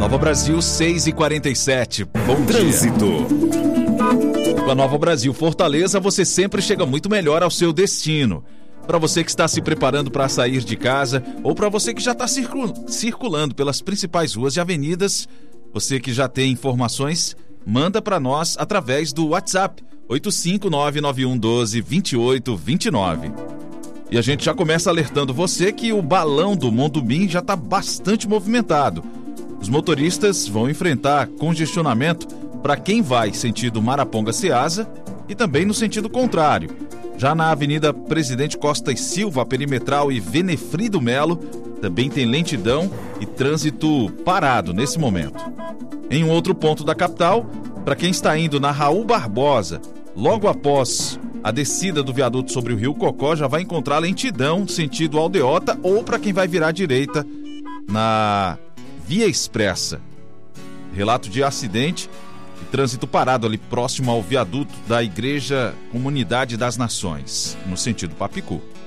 Nova Brasil, 6h47. Bom Trânsito. dia. Com a Nova Brasil Fortaleza, você sempre chega muito melhor ao seu destino. Para você que está se preparando para sair de casa ou para você que já está circulando pelas principais ruas e avenidas, você que já tem informações, manda para nós através do WhatsApp 85991122829. E a gente já começa alertando você que o balão do Mondubim já está bastante movimentado. Os motoristas vão enfrentar congestionamento para quem vai sentido Maraponga-Ceasa e também no sentido contrário. Já na Avenida Presidente Costa e Silva, Perimetral e Venefrido Melo, também tem lentidão e trânsito parado nesse momento. Em um outro ponto da capital, para quem está indo na Raul Barbosa, logo após a descida do viaduto sobre o Rio Cocó, já vai encontrar lentidão sentido Aldeota, ou para quem vai virar à direita na Via Expressa. Relato de acidente e trânsito parado ali próximo ao viaduto da Igreja Comunidade das Nações, no sentido Papicu.